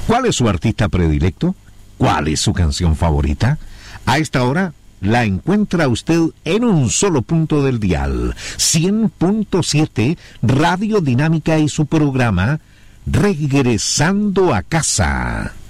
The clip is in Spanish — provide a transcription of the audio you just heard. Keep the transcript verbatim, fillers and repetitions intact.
¿Cuál es su artista predilecto? ¿Cuál es su canción favorita? A esta hora la encuentra usted en un solo punto del dial. cien punto siete Radio Dinámica y su programa Regresando a Casa.